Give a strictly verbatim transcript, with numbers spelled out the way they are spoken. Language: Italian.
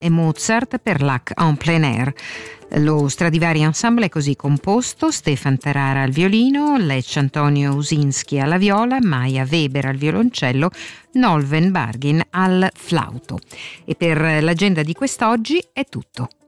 e Mozart per l'Hack en plein air. Lo Stradivari Ensemble è così composto: Stefan Tarara al violino, Lech Antonio Usinski alla viola, Maja Weber al violoncello, Nolven Bargin al flauto. E per l'agenda di quest'oggi è tutto.